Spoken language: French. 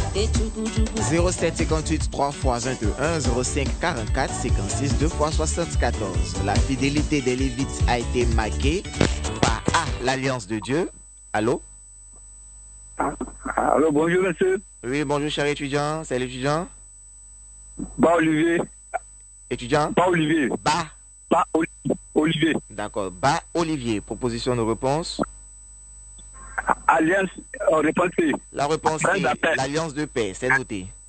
07 58 3 fois 21 05 44 56 2 fois 74. La fidélité des Lévites a été marquée par l'Alliance de Dieu. Allô? Allô, bonjour monsieur. Oui, bonjour cher étudiant. C'est l'étudiant? Bah Olivier. Étudiant? Bah Olivier. Bah Olivier. D'accord. Bah Olivier. Proposition de réponse? Alliance, réponse. La réponse est l'Alliance de paix. C'est noté.